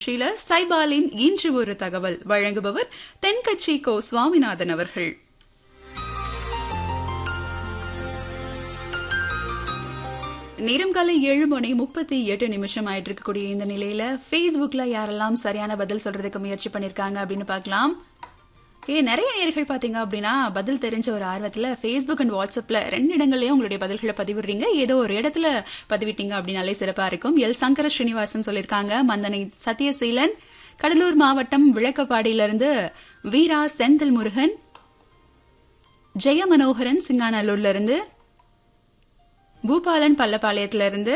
ஷீல சைபாலின் இன்று ஒரு தகவல் வழங்குபவர் தென்கட்சி கோ சுவாமிநாதன் அவர்கள். நேரம் காலை 7:38 ஆயிட்டு இருக்கக்கூடிய இந்த நிலையில Facebookல யாரெல்லாம் சரியான பதில் சொல்றதுக்கு முயற்சி பண்ணிருக்காங்க அப்படின்னு பார்க்கலாம். நிறைய நேயர்கள் பாத்தீங்க அப்படின்னா பதில் தெரிஞ்ச ஒரு ஆர்வத்துல Facebook அண்ட் வாட்ஸ்அப்ல 2 இடங்கள்லயும் உங்களுடைய பதில்களை பதிவிடுறீங்க. ஏதோ ஒரு இடத்துல பதிவிட்டீங்க அப்படின்னாலே சிறப்பா இருக்கும். எல் சங்கர ஸ்ரீனிவாசன் சொல்லியிருக்காங்க. மந்தனை சத்யசீலன், கடலூர் மாவட்டம் விளக்கப்பாடியிலிருந்து வீரா செந்தில் முருகன், ஜெய மனோகரன் சிங்காநல்லூர்ல இருந்து, பூபாலன் பள்ளப்பாளையத்துல இருந்து,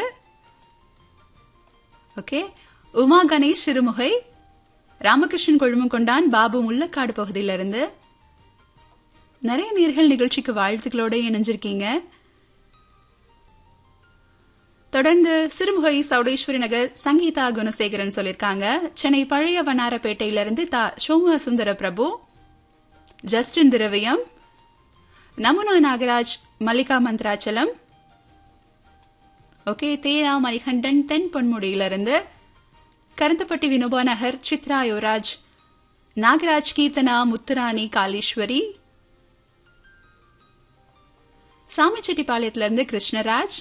ஓகே உமா கணேஷ் சிறுமுகை, ராமகிருஷ்ணன் கொழுமங்கொண்டான், பாபு முள்ளக்காடு பகுதியிலிருந்து நிறைய நேர்கள் நிகழ்ச்சிக்கு வாழ்த்துக்களோட இணைஞ்சிருக்கீங்க. தொடர்ந்து சிறுமுகை சௌடேஸ்வரி நகர் சங்கீதா குணசேகரன் சொல்லியிருக்காங்க. சென்னை பழைய வண்ணாரப்பேட்டையிலிருந்து சோம சுந்தர பிரபு, ஜஸ்டின் திரவியம், நமுனா நாகராஜ், மல்லிகா மந்த்ராச்சலம், ஓகே தேரா மணிகண்டன் தென் பொன்முடியிலிருந்து, கருந்தப்பட்டி வினோபா நகர் சித்ரா யுவராஜ், நாகராஜ், கீர்த்தனா, முத்துராணி, காளீஸ்வரி, சாமிச்செட்டிப்பாளையத்திலிருந்து கிருஷ்ணராஜ்,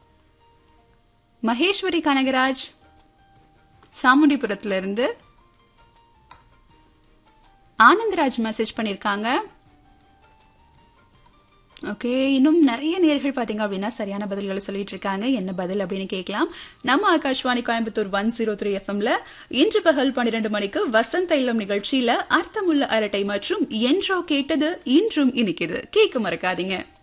மகேஸ்வரி கனகராஜ், சாமுண்டிபுரத்திலிருந்து ஆனந்தராஜ் மெசேஜ் பண்ணிருக்காங்க. ஓகே, இன்னும் நிறைய நேர்கள் பாத்தீங்க அப்படின்னா சரியான பதில்களை சொல்லிட்டு இருக்காங்க. என்ன பதில் அப்படின்னு கேட்கலாம். நம்ம ஆகாஷ்வாணி கோயம்புத்தூர் 103 FMல இன்று பகல் 12 மணிக்கு வசந்த இல்லம் நிகழ்ச்சியில அர்த்தமுள்ள அரட்டை மற்றும் என்றோ கேட்டது இன்றும் இனிக்குது கேட்க மறக்காதீங்க.